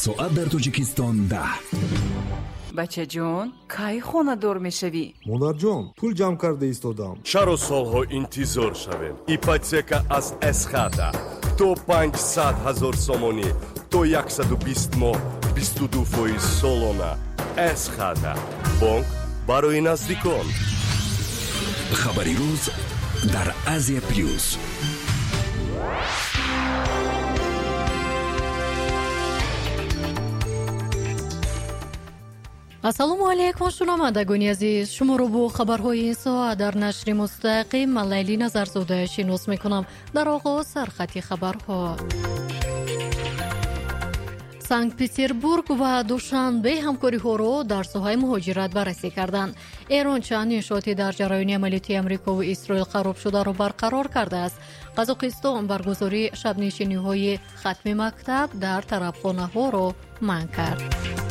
ساعت در توجیکستان 10. بچه جون کی خونه دور میشوی؟ مادر جان پول جمع کرده ایستادم. چرا سالها انتظار شویم؟ ایپاتека از اسخاتا تو 500,000 сомонӣ то 120 моҳ 22% солона. اسخاتا бонк барои наздикон. خبری روز در آسیا پلیوس. ассалому алайкум шуномандагони азиз, шуморо бо хабарҳои ин соат дар нашри мустақим ман Лайли Назарзода шинос мекунам. дар оғоз сархати хабарҳо. Санкт-Петербург ва Душанбе ҳамкориҳоро дар соҳаи муҳоҷират баррасӣ карданд. эрон чанд иншооти дар ҷараёни амалиёти Амрико ва Исроил хароб шударо барқарор кардааст. Қазоқистон баргузории шабнишиниҳои хатми мактаб дар тарабхонаҳоро манъ кард.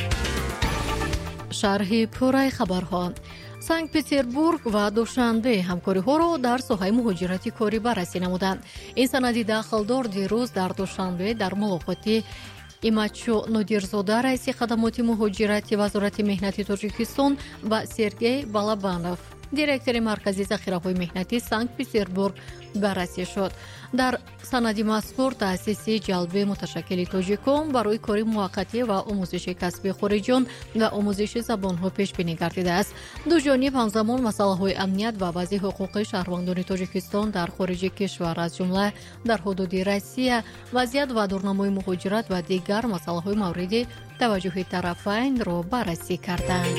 шарҳи пурраи хабарҳо. Санкт-Петербург ва Душанбе ҳамкориҳоро дар соҳаи муҳоҷирати корӣ баррасӣ намуданд. Ин санади дахлдор дирӯз дар Душанбе дар мулоқоти Имаччо Нодирзода раиси хадамоти муҳоҷирати Вазорати меҳнати Тоҷикистон ва Сергей Балабанов, директори маркази захираҳои меҳнатӣ Санкт-Петербург баррасӣ шуд. дар санади мазкур таъсиси ҷалби муташаккили тоҷикон барои кори муваққатӣ ва омӯзиши касби хориҷон ва омӯзиши забонҳо пешбинӣ гардидааст. дуҷониб ҳамзамон масъалаҳои амният ва вазъи ҳуқуқи шаҳрвандони Тоҷикистон дар хориҷи кишвар, аз ҷумла дар ҳудуди Россия, вазъият ва дурнамои муҳоҷират ва дигар масъалаҳои мавриди таваҷҷуҳи тарафайнро баррасӣ карданд.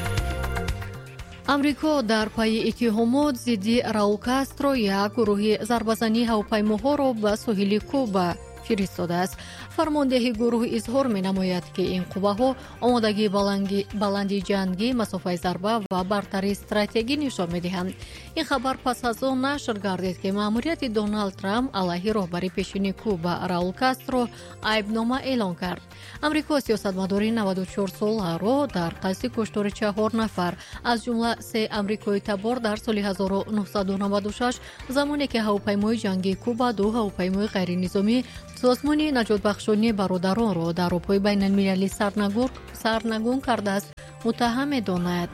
амрико дар пайи иттиҳомот зидди Раул Кастро як гурӯҳи зарбазании ҳавопаймоҳоро ба соҳили Куба фиристодааст. фармондеҳи гурӯҳ изҳор менамояд, ки ин қувваҳо омодагии баланди ҷангӣ, масофаи зарба ва бартарии стратегӣ нишон медиҳанд. ин хабар пас аз он нашр гардид, ки маъмурияти Доналд Трамп алайҳи роҳбари пешини Куба Раул Кастро айбнома эълон кард. амрико сиёсатмадори 94 соларо дар қасди куштори 4 нафар, аз ҷумла 3 амрикои табор дар соли 1996, замоне ки ҳавопаймои ҷангии Куба 2 ҳавопаймои ғайринизомӣ созмони наҷотбахшонии бародаронро дар обҳои байналмилалӣ сарнагун кардааст, муттаҳам медонад.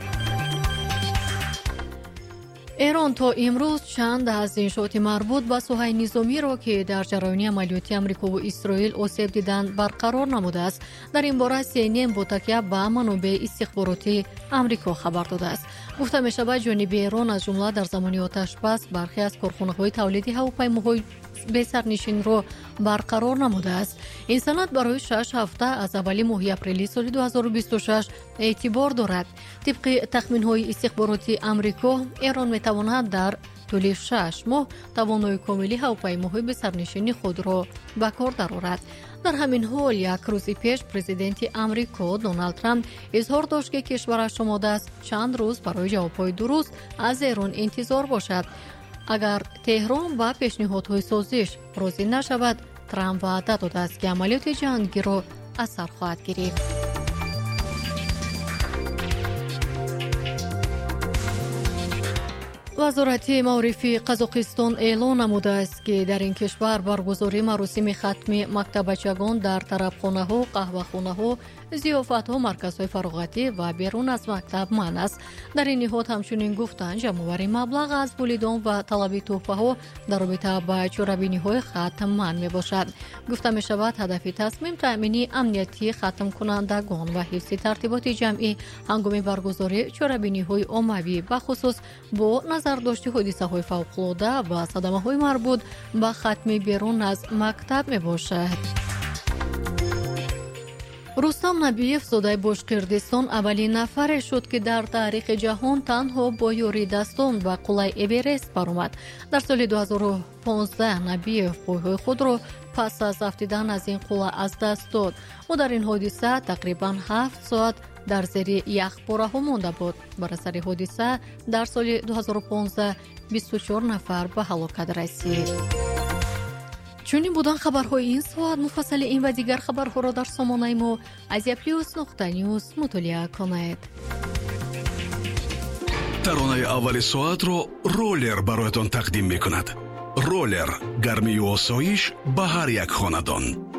эрон то имрӯз чанд аз иншооти марбут ба соҳаи низомиро, ки дар ҷараёни амалиёти Амрико ва Исроил осеб диданд, барқарор намудааст. дар ин бора CNN бо такя ба манобеъи истихбороти Амрико хабар додааст. гуфта мешавад ҷониби Эрон аз ҷумла дар замони оташбас бархе аз корхонаҳои тавлиди ҳавопаймоҳои бесарнишинро барқарор намудааст. ин санад барои 6 ҳафта аз аввали моҳи апрели соли 2026 эътибор дорад. тибқи тахминҳои истихбороти Амрико, Эрон метавонад дар тӯли 6 моҳ тавонои комили ҳавопаймоҳои бесарнишини худро ба кор дарорад. дар ҳамин ҳол як рӯзи пеш президенти Амрико Доналд Трамп изҳор дошт, ки кишвараш омодааст чанд рӯз барои ҷавобҳои дуруст аз Эрон интизор бошад. агар Теҳрон ба пешниҳодҳои созиш розӣ нашавад, Трамп ваъда додааст, ки амалиёти ҷангиро аз сар хоҳад гирифт. вазорати маорифи Қазоқистон эълон намудааст, ки дар ин кишвар баргузории маросими хатми мактабачагон дар тарабхонаҳо, қаҳвахонаҳо, зиёфатҳо, марказҳои фароғатӣ ва берун аз мактаб манъ аст. дар ин ниҳод ҳамчунин гуфтанд, ҷамъоварии маблағ аз волидон ва талаби тӯҳфаҳо дар робита ба чорабиниҳои хатм манъ мебошад. гуфта мешавад, ҳадафи тасмим таъмини амнияти хатмкунандагон ва ҳифзи тартиботи ҷамъӣ ҳангоми баргузории чорабиниҳои оммавӣ, бахусус бо назардошти ҳодисаҳои фавқулода ва садамаҳои марбут ба хатми берун аз мактаб мебошад. рустам Набиев, зодаи Бошқирдистон, аввалин нафаре шуд, ки дар таърихи ҷаҳон танҳо бо ёрии дастон ба қуллаи Эверест баромад. дар соли 2015 Набиев пойҳои худро пас аз афтидан аз ин қулла аз даст дод. ӯ дар ин ҳодиса тақрибан 7 соат дар зери яхбораҳо монда буд. бар асари ҳодиса дар соли 2015 24 нафар ба ҳалокат расид. чунин будан хабарҳои ин соат. муфассали ин ва дигар хабарҳоро дар сомонаи мо aziaplus.news мутолиа кунед. таронаи аввали соатро ролер бароятон тақдим мекунад. ролер гармию осоиш ба ҳар як хонадон.